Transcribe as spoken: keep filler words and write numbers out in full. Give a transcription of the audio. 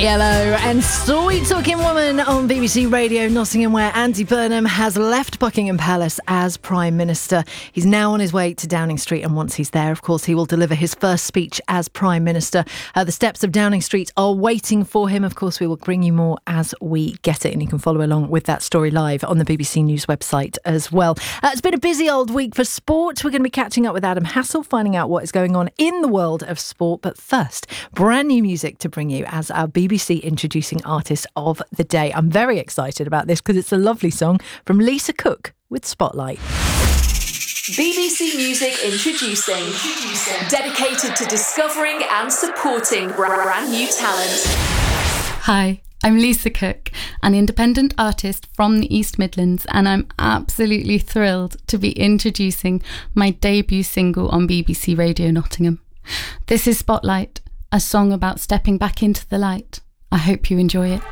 Yellow and Sweet Talking Woman on B B C Radio Nottingham, where Andy Burnham has left Buckingham Palace as Prime Minister. He's now on his way to Downing Street, and once he's there, of course, he will deliver his first speech as Prime Minister. Uh, the steps of Downing Street are waiting for him. Of course, we will bring you more as we get it, and you can follow along with that story live on the B B C News website as well. Uh, it's been a busy old week for sport. We're going to be catching up with Adam Hassel, finding out what is going on in the world of sport. But first, brand new music to bring you as our B B C Introducing Artist of the Day. I'm very excited about this because it's a lovely song from Lisa Cook with Spotlight. B B C Music Introducing, Introducing. Dedicated to discovering and supporting brand new talent. Hi, I'm Lisa Cook, an independent artist from the East Midlands, and I'm absolutely thrilled to be introducing my debut single on B B C Radio Nottingham. This is Spotlight, a song about stepping back into the light. I hope you enjoy it.